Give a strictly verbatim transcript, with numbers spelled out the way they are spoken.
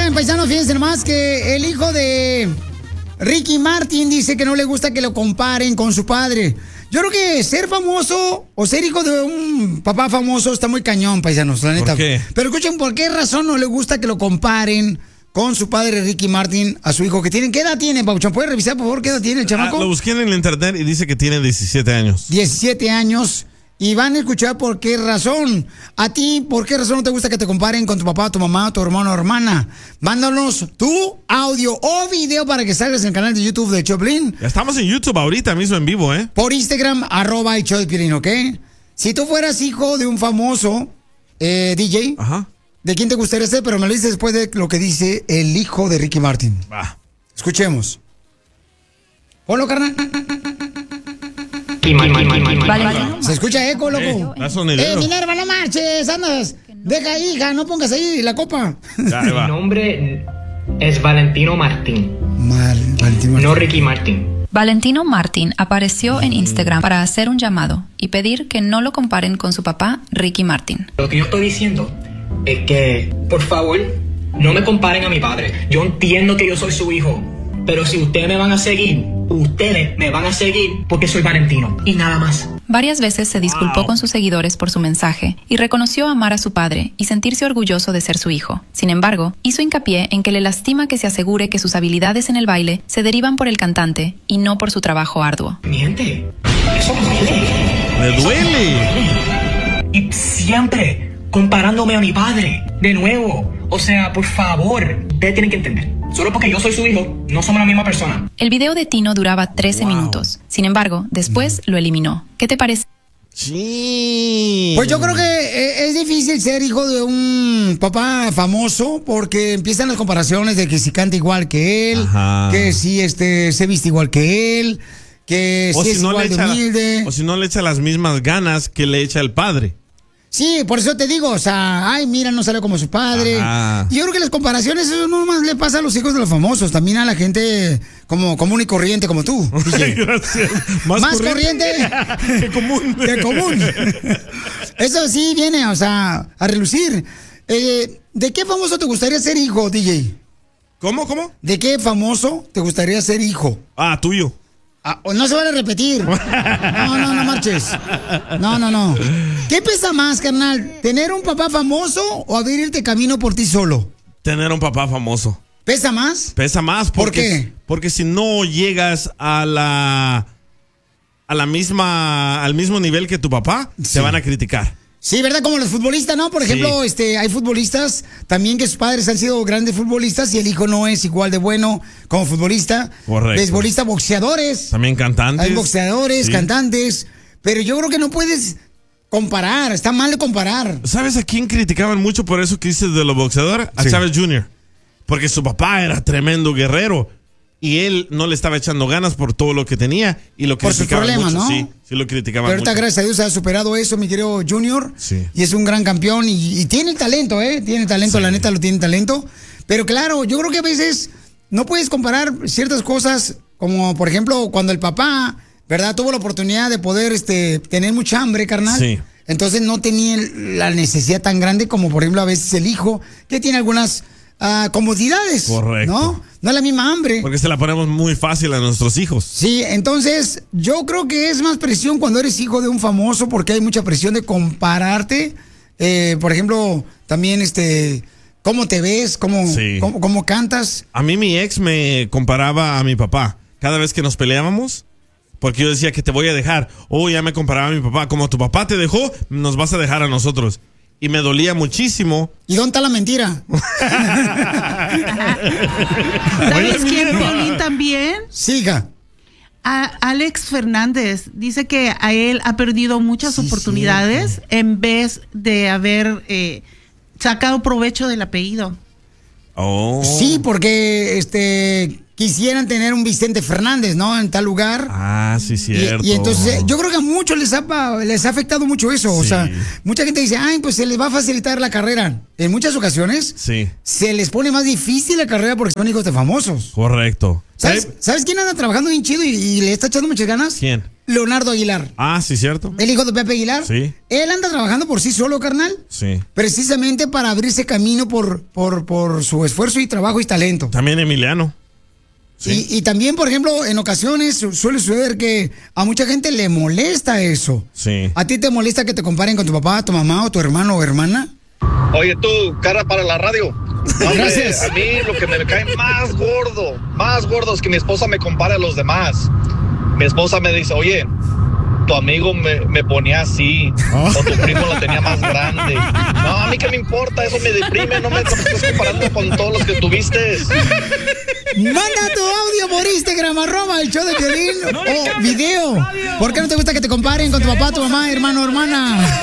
Oigan, paisanos, fíjense nomás que el hijo de Ricky Martin dice que no le gusta que lo comparen con su padre. Yo creo que ser famoso o ser hijo de un papá famoso está muy cañón, paisanos, la neta. ¿Por qué? Pero escuchen, ¿por qué razón no le gusta que lo comparen con su padre Ricky Martin a su hijo que tienen? ¿Qué edad tiene, Pauchón? ¿Puedes revisar, por favor, qué edad tiene el chamaco? Ah, lo busqué en el internet y dice que tiene diecisiete años. diecisiete años. Y van a escuchar por qué razón. A ti, ¿por qué razón no te gusta que te comparen con tu papá, tu mamá, tu hermano o hermana? Mándanos tu audio o video para que salgas en el canal de YouTube de Choplin. Ya estamos en YouTube ahorita mismo en vivo, ¿eh? Por Instagram, arroba el show de Piolín, ¿ok? Si tú fueras hijo de un famoso eh, D J, Ajá. ¿de quién te gustaría ser? Pero me lo dices después de lo que dice el hijo de Ricky Martin. Va. Escuchemos. Ponlo, carnal. Vale. Se escucha eco, loco. Eh, da Eh, sonidero. Minerva, no marches, andas. Deja, hija, no pongas ahí la copa. Ya, ahí va. Mi nombre es Valentino Martín, Mal, Valentín Martín. no Ricky Martin. Valentino Martin apareció en Instagram para hacer un llamado y pedir que no lo comparen con su papá, Ricky Martin. Lo que yo estoy diciendo es que, por favor, no me comparen a mi padre. Yo entiendo que yo soy su hijo, pero si ustedes me van a seguir, ustedes me van a seguir porque soy Valentino y nada más. Varias veces se disculpó Wow. con sus seguidores por su mensaje y reconoció amar a su padre y sentirse orgulloso de ser su hijo. Sin embargo, hizo hincapié en que le lastima que se asegure que sus habilidades en el baile se derivan por el cantante y no por su trabajo arduo. Mi gente, eso me duele. ¡Me duele! Y siempre comparándome a mi padre, de nuevo. O sea, por favor, ustedes tienen que entender. Solo porque yo soy su hijo, no somos la misma persona. El video de Tino duraba trece Wow. minutos. Sin embargo, después lo eliminó. ¿Qué te parece? Sí. Pues yo creo que eh, es difícil ser hijo de un papá famoso porque empiezan las comparaciones de que si canta igual que él, Ajá. que si este se viste igual que él, que O si si, es no le igual de echa, humilde. o si no le echa las mismas ganas que le echa el padre. Sí, por eso te digo, o sea, ay, mira, no sale como su padre. Ajá. Yo creo que las comparaciones, eso no más le pasa a los hijos de los famosos, también a la gente como común y corriente como tú. D J. Gracias. Más corriente que común. que común. Eso sí viene, o sea, a relucir. Eh, ¿De qué famoso te gustaría ser hijo, D J? ¿Cómo, cómo? ¿De qué famoso te gustaría ser hijo? Ah, tuyo. Ah, no se vale repetir. No, no, no marches. No, no, no. ¿Qué pesa más, carnal? ¿Tener un papá famoso o abrirte camino por ti solo? Tener un papá famoso. ¿Pesa más? Pesa más porque, ¿Por qué? porque si no llegas a la a la misma al mismo nivel que tu papá, Sí. te van a criticar. Sí, ¿verdad? Como los futbolistas, ¿no? Por ejemplo, Sí. este, hay futbolistas también que sus padres han sido grandes futbolistas y el hijo no es igual de bueno como futbolista. Correcto. Beisbolistas, boxeadores. También cantantes. Hay boxeadores, Sí. cantantes. Pero yo creo que no puedes comparar. Está mal de comparar. ¿Sabes a quién criticaban mucho por eso que dices de los boxeadores? A Sí. Chávez junior Porque su papá era tremendo guerrero y él no le estaba echando ganas por todo lo que tenía y lo Por sus criticaban problemas, mucho. ¿no? Sí, sí lo criticaban Pero ahorita, mucho. gracias a Dios, ha superado eso, mi querido Junior. Sí. Y es un gran campeón y, y tiene talento, ¿eh? Tiene talento, Sí. la neta lo tiene talento. Pero claro, yo creo que a veces no puedes comparar ciertas cosas, como por ejemplo, cuando el papá, ¿verdad? Tuvo la oportunidad de poder este, tener mucha hambre, carnal. Sí. Entonces no tenía la necesidad tan grande como, por ejemplo, a veces el hijo, que tiene algunas ah, comodidades. Correcto. ¿No? No es la misma hambre. Porque se la ponemos muy fácil a nuestros hijos. Sí, entonces yo creo que es más presión cuando eres hijo de un famoso porque hay mucha presión de compararte. Eh, por ejemplo, también este, cómo te ves, cómo, Sí. cómo, cómo cantas. A mí mi ex me comparaba a mi papá. Cada vez que nos peleábamos, porque yo decía que te voy a dejar. Oh, ya me comparaba a mi papá. Como tu papá te dejó, nos vas a dejar a nosotros. Y me dolía muchísimo. ¿Y dónde está la mentira? ¿Sabes Oye, quién, Minerva. Piolín, también? Siga. A Alex Fernández dice que a él ha perdido muchas Sí, oportunidades en vez de haber eh, sacado provecho del apellido. Oh. Sí, porque este quisieran tener un Vicente Fernández, ¿no? En tal lugar. Ah, sí, Y, cierto. y entonces eh, yo creo que a muchos les ha, pa- les ha afectado mucho eso. O Sí. sea, mucha gente dice, ay, pues se les va a facilitar la carrera. En muchas ocasiones Sí, se les pone más difícil la carrera porque son hijos de famosos. correcto. ¿Sabes, ¿Eh? ¿Sabes quién anda trabajando bien chido y, y le está echando muchas ganas? ¿Quién? Leonardo Aguilar. Ah, sí, cierto. El hijo de Pepe Aguilar. Sí. Él anda trabajando por sí solo, carnal. Sí. Precisamente para abrirse camino por, por, por su esfuerzo y trabajo y talento. También Emiliano. Sí. Y, y también, por ejemplo, en ocasiones suele suceder que a mucha gente le molesta eso. Sí. ¿A ti te molesta que te comparen con tu papá, tu mamá o tu hermano o hermana? Oye, tú, cara para la radio. Hombre, Gracias. a mí lo que me cae más gordo, más gordo es que mi esposa me compara a los demás. Mi esposa me dice, oye, tu amigo me, me ponía así, Oh. o tu primo lo tenía más grande. No, a mí qué me importa, eso me deprime, no me, no me estés comparando con todos los que tuviste. Manda tu audio por Instagram, arroba el show de Piolín, No le o cambies video. radio. ¿Por qué no te gusta que te comparen con tu papá, tu mamá, hermano o hermana?